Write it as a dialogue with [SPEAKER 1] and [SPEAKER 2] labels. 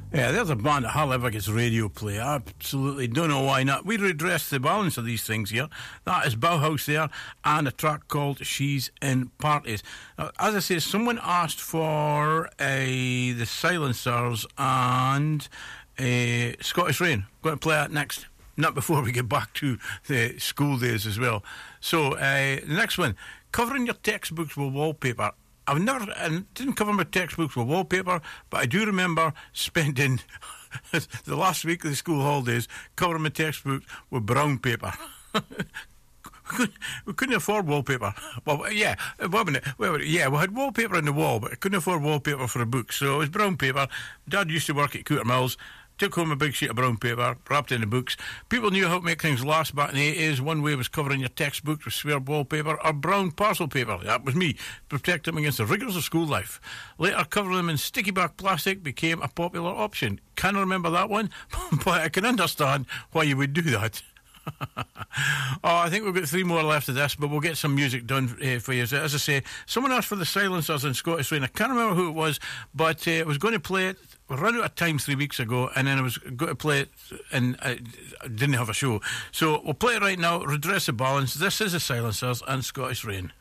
[SPEAKER 1] Yeah, there's a band that hardly ever gets radio play. I absolutely don't know why not. We redress the balance of these things here. That is Bauhaus there, and a track called She's in Parties. Now, as I say, someone asked for the Silencers and Scottish Rain. Going to play that next. Not before we get back to the school days as well. So, the next one, covering your textbooks with wallpaper. I didn't cover my textbooks with wallpaper, but I do remember spending the last week of the school holidays covering my textbooks with brown paper. We couldn't afford wallpaper. Well, yeah, wait a minute. Yeah, we had wallpaper on the wall, but I couldn't afford wallpaper for a book, so it was brown paper. Dad used to work at Cooter Mills. Took home a big sheet of brown paper, wrapped in the books. People knew how to make things last back in the 80s. One way was covering your textbooks with square wallpaper or brown parcel paper. That was me. Protect them against the rigours of school life. Later, covering them in sticky back plastic became a popular option. Can't remember that one, but I can understand why you would do that. I think we've got 3 more left of this, but we'll get some music done for you. As I say, someone asked for the Silencers in Scottish Rain. I can't remember who it was, but I was going to play it. We ran out of time 3 weeks ago, and then I was going to play it, and I didn't have a show. So we'll play it right now, redress the balance. This is the Silencers and Scottish Rain.